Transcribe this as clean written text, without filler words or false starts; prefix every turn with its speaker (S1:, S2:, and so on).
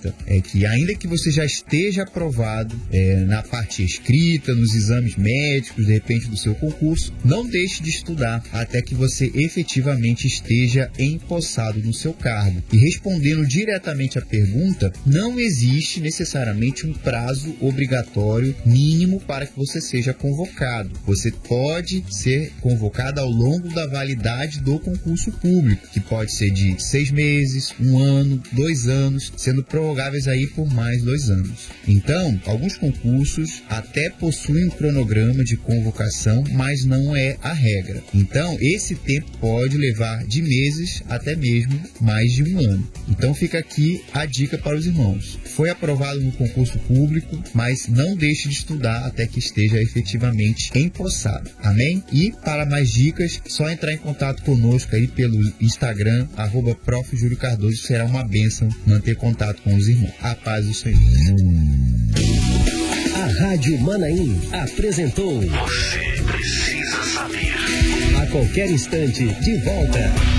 S1: alerta é que, ainda que você já esteja aprovado na parte escrita, nos exames médicos, de repente do seu concurso, não deixe de estudar até que você efetivamente esteja empossado no seu cargo. E respondendo diretamente à pergunta, não existe necessariamente um prazo obrigatório mínimo para que você seja convocado. Você pode ser convocado ao longo da validade do concurso público, que pode ser de 6 meses, 1 ano, 2 anos, sendo prorrogáveis aí por mais 2 anos. Então, alguns concursos até possuem um cronograma de convocação, mas não é a regra. Então, esse tempo pode levar de meses até mesmo mais de 1 ano. Então, fica aqui a dica para os irmãos. Foi aprovado no concurso público, mas não deixe de estudar até que esteja efetivamente empossado. Amém? E para mais dicas, só entrar em contato conosco aí pelo Instagram, @Prof. Júlio Cardoso. Será uma bênção manter contato com os irmãos. A paz do Senhor.
S2: A Rádio Manaim apresentou
S3: Você precisa saber.
S2: A qualquer instante, de volta.